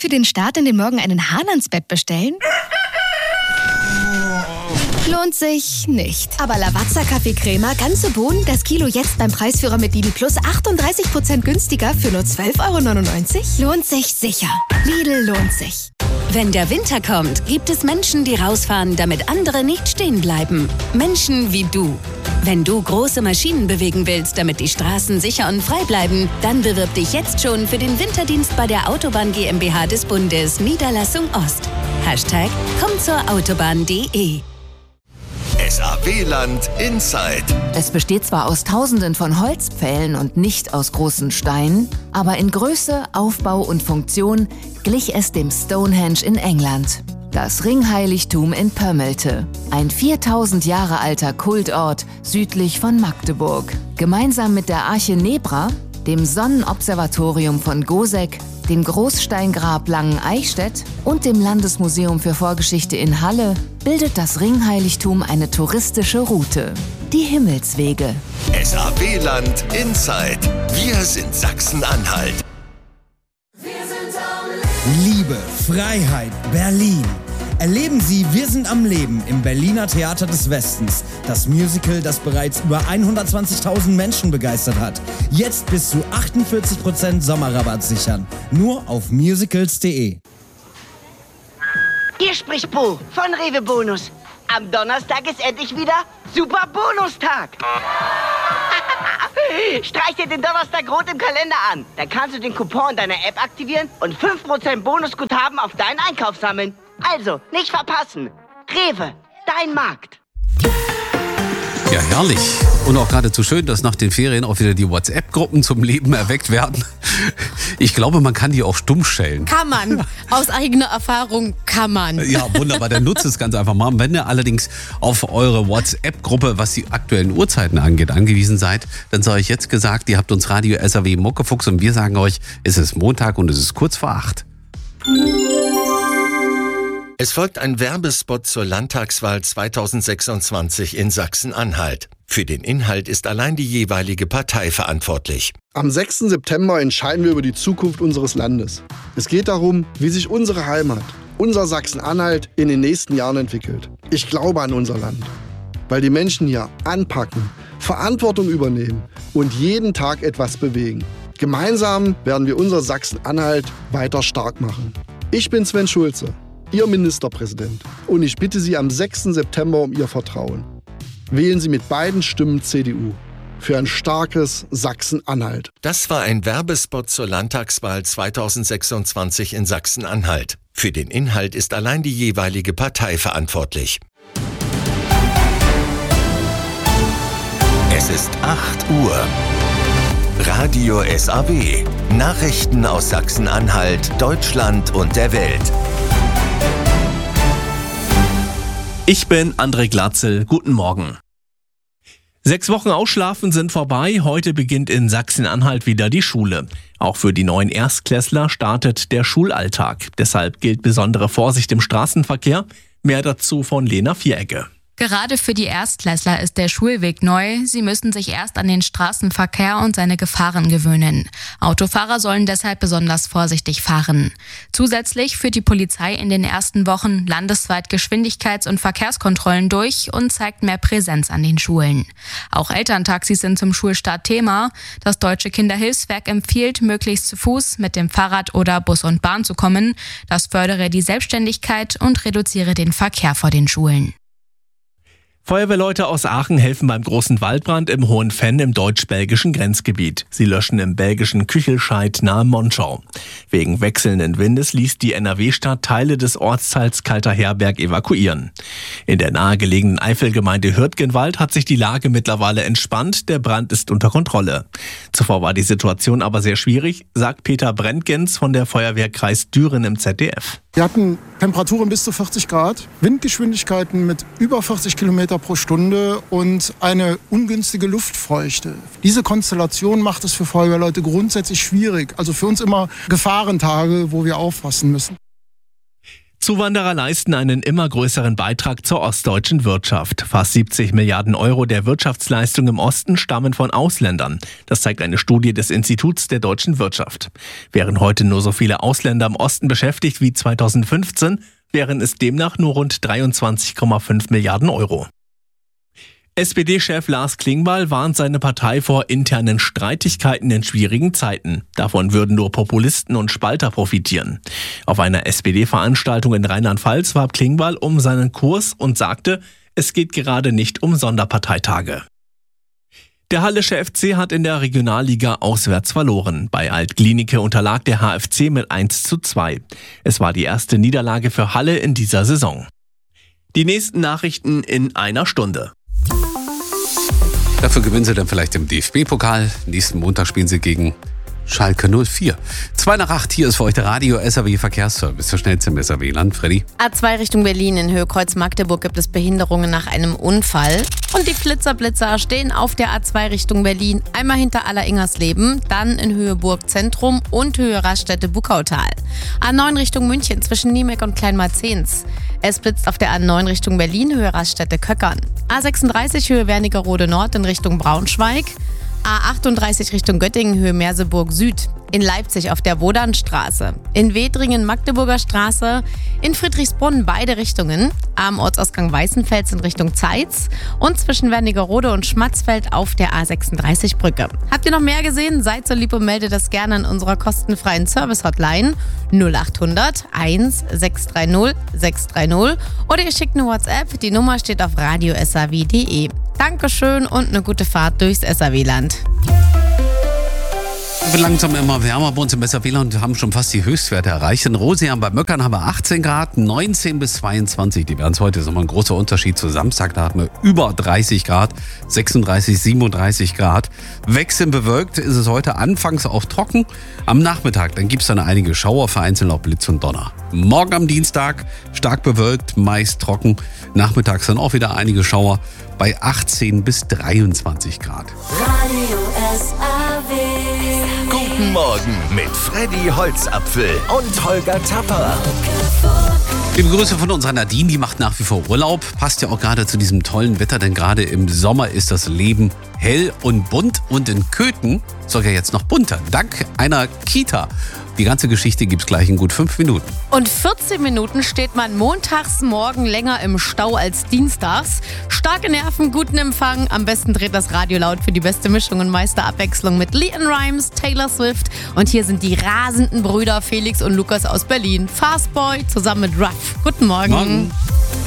für den Start in den Morgen einen Hahn ans Bett bestellen? Lohnt sich nicht. Aber Lavazza Kaffee-Crema, ganze Bohnen, das Kilo jetzt beim Preisführer mit Lidl Plus 38% günstiger für nur 12,99 €? Lohnt sich sicher. Lidl lohnt sich. Wenn der Winter kommt, gibt es Menschen, die rausfahren, damit andere nicht stehen bleiben. Menschen wie du. Wenn du große Maschinen bewegen willst, damit die Straßen sicher und frei bleiben, dann bewirb dich jetzt schon für den Winterdienst bei der Autobahn GmbH des Bundes, Niederlassung Ost. #kommtzurautobahn.de. SAW-Land Inside. Es besteht zwar aus Tausenden von Holzpfählen und nicht aus großen Steinen, aber in Größe, Aufbau und Funktion glich es dem Stonehenge in England. Das Ringheiligtum in Pömmelte, ein 4000 Jahre alter Kultort südlich von Magdeburg. Gemeinsam mit der Arche Nebra, dem Sonnenobservatorium von Goseck, dem Großsteingrab Langeneichstätt und dem Landesmuseum für Vorgeschichte in Halle bildet das Ringheiligtum eine touristische Route. Die Himmelswege. SAW-Land Inside. Wir sind Sachsen-Anhalt. Liebe, Freiheit, Berlin. Erleben Sie Wir sind am Leben im Berliner Theater des Westens. Das Musical, das bereits über 120.000 Menschen begeistert hat. Jetzt bis zu 48% Sommerrabatt sichern. Nur auf musicals.de. Hier spricht Bo von Rewe Bonus. Am Donnerstag ist endlich wieder Super Bonustag. Streich dir den Donnerstag rot im Kalender an. Dann kannst du den Coupon deiner App aktivieren und 5% Bonusguthaben auf deinen Einkauf sammeln. Also, nicht verpassen. Rewe, dein Markt. Ja, herrlich. Und auch geradezu schön, dass nach den Ferien auch wieder die WhatsApp-Gruppen zum Leben erweckt werden. Ich glaube, man kann die auch stumm stellen. Kann man. Aus eigener Erfahrung kann man. Ja, wunderbar. Dann nutzt es ganz einfach mal. Wenn ihr allerdings auf eure WhatsApp-Gruppe, was die aktuellen Uhrzeiten angeht, angewiesen seid, dann sei euch jetzt gesagt, ihr habt uns Radio SAW Muckefuchs und wir sagen euch, es ist Montag und es ist kurz vor 8. Es folgt ein Werbespot zur Landtagswahl 2026 in Sachsen-Anhalt. Für den Inhalt ist allein die jeweilige Partei verantwortlich. Am 6. September entscheiden wir über die Zukunft unseres Landes. Es geht darum, wie sich unsere Heimat, unser Sachsen-Anhalt in den nächsten Jahren entwickelt. Ich glaube an unser Land, weil die Menschen hier anpacken, Verantwortung übernehmen und jeden Tag etwas bewegen. Gemeinsam werden wir unser Sachsen-Anhalt weiter stark machen. Ich bin Sven Schulze, Ihr Ministerpräsident. Und ich bitte Sie am 6. September um Ihr Vertrauen. Wählen Sie mit beiden Stimmen CDU für ein starkes Sachsen-Anhalt. Das war ein Werbespot zur Landtagswahl 2026 in Sachsen-Anhalt. Für den Inhalt ist allein die jeweilige Partei verantwortlich. Es ist 8 Uhr. Radio SAW. Nachrichten aus Sachsen-Anhalt, Deutschland und der Welt. Ich bin André Glatzel. Guten Morgen. 6 Wochen Ausschlafen sind vorbei. Heute beginnt in Sachsen-Anhalt wieder die Schule. Auch für die neuen Erstklässler startet der Schulalltag. Deshalb gilt besondere Vorsicht im Straßenverkehr. Mehr dazu von Lena Vieregge. Gerade für die Erstklässler ist der Schulweg neu. Sie müssen sich erst an den Straßenverkehr und seine Gefahren gewöhnen. Autofahrer sollen deshalb besonders vorsichtig fahren. Zusätzlich führt die Polizei in den ersten Wochen landesweit Geschwindigkeits- und Verkehrskontrollen durch und zeigt mehr Präsenz an den Schulen. Auch Elterntaxis sind zum Schulstart Thema. Das Deutsche Kinderhilfswerk empfiehlt, möglichst zu Fuß, mit dem Fahrrad oder Bus und Bahn zu kommen. Das fördere die Selbstständigkeit und reduziere den Verkehr vor den Schulen. Feuerwehrleute aus Aachen helfen beim großen Waldbrand im Hohen Venn im deutsch-belgischen Grenzgebiet. Sie löschen im belgischen Küchelscheid nahe Monschau. Wegen wechselnden Windes ließ die NRW-Stadt Teile des Ortsteils Kalter Herberg evakuieren. In der nahegelegenen Eifelgemeinde Hürtgenwald hat sich die Lage mittlerweile entspannt. Der Brand ist unter Kontrolle. Zuvor war die Situation aber sehr schwierig, sagt Peter Brentgens von der Feuerwehrkreis Düren im ZDF. Wir hatten Temperaturen bis zu 40 Grad, Windgeschwindigkeiten mit über 40 Kilometer pro Stunde und eine ungünstige Luftfeuchte. Diese Konstellation macht es für Feuerwehrleute grundsätzlich schwierig. Also für uns immer Gefahrentage, wo wir aufpassen müssen. Zuwanderer leisten einen immer größeren Beitrag zur ostdeutschen Wirtschaft. Fast 70 Milliarden Euro der Wirtschaftsleistung im Osten stammen von Ausländern. Das zeigt eine Studie des Instituts der deutschen Wirtschaft. Wären heute nur so viele Ausländer im Osten beschäftigt wie 2015, wären es demnach nur rund 23,5 Milliarden Euro. SPD-Chef Lars Klingbeil warnt seine Partei vor internen Streitigkeiten in schwierigen Zeiten. Davon würden nur Populisten und Spalter profitieren. Auf einer SPD-Veranstaltung in Rheinland-Pfalz warb Klingbeil um seinen Kurs und sagte, es geht gerade nicht um Sonderparteitage. Der Hallische FC hat in der Regionalliga auswärts verloren. Bei Alt-Glienicke unterlag der HFC mit 1:2. Es war die erste Niederlage für Halle in dieser Saison. Die nächsten Nachrichten in einer Stunde. Dafür gewinnen sie dann vielleicht im DFB-Pokal. Nächsten Montag spielen sie gegen Schalke 04. 7:55, hier ist für euch der Radio SAW Verkehrsservice. Der schnellste im SAW-Land. Freddy? A2 Richtung Berlin in Höhe Kreuz-Magdeburg gibt es Behinderungen nach einem Unfall. Und die Flitzer-Blitzer stehen auf der A2 Richtung Berlin. Einmal hinter Aller-Ingersleben, dann in Höhe Burg-Zentrum und Höhe Raststätte-Buckautal. A9 Richtung München zwischen Niemek und Kleinmarzens. Es blitzt auf der A9 Richtung Berlin, Höhe Raststätte-Köckern. A36 Höhe Wernigerode Nord in Richtung Braunschweig. A38 Richtung Göttingen, Höhe Merseburg Süd. In Leipzig auf der Wodanstraße. In Wedringen Magdeburger Straße. In Friedrichsbrunn beide Richtungen. Am Ortsausgang Weißenfels in Richtung Zeitz. Und zwischen Wernigerode und Schmatzfeld auf der A36 Brücke. Habt ihr noch mehr gesehen? Seid so lieb und meldet das gerne an unserer kostenfreien Service-Hotline 0800 1 630 630. Oder ihr schickt eine WhatsApp. Die Nummer steht auf radiosaw.de. Dankeschön und eine gute Fahrt durchs SAW-Land. Es wird langsam immer wärmer bei uns im SAW-Land und haben schon fast die Höchstwerte erreicht. In Rosian bei Möckern haben wir 18 Grad, 19 bis 22. Die werden es heute. Das ist nochmal ein großer Unterschied zu Samstag. Da hatten wir über 30 Grad, 36, 37 Grad. Wechselnd bewölkt ist es heute anfangs auch trocken. Am Nachmittag, dann gibt es dann einige Schauer, vereinzelt auch Blitz und Donner. Morgen am Dienstag stark bewölkt, meist trocken. Nachmittags dann auch wieder einige Schauer bei 18 bis 23 Grad. Radio SAW. Guten Morgen mit Freddy Holzapfel und Holger Tapper. Liebe Grüße von unserer Nadine, die macht nach wie vor Urlaub. Passt ja auch gerade zu diesem tollen Wetter, denn gerade im Sommer ist das Leben hell und bunt. Und in Köthen sogar jetzt noch bunter, dank einer Kita. Die ganze Geschichte gibt's gleich in gut 5 Minuten. Und 14 Minuten steht man montags morgen länger im Stau als dienstags. Starke Nerven, guten Empfang. Am besten dreht das Radio laut für die beste Mischung und meiste Abwechslung mit LeAnn Rimes, Taylor Swift. Und hier sind die rasenden Brüder Felix und Lukas aus Berlin. Fastboy zusammen mit Ruff. Guten Morgen. Morgen.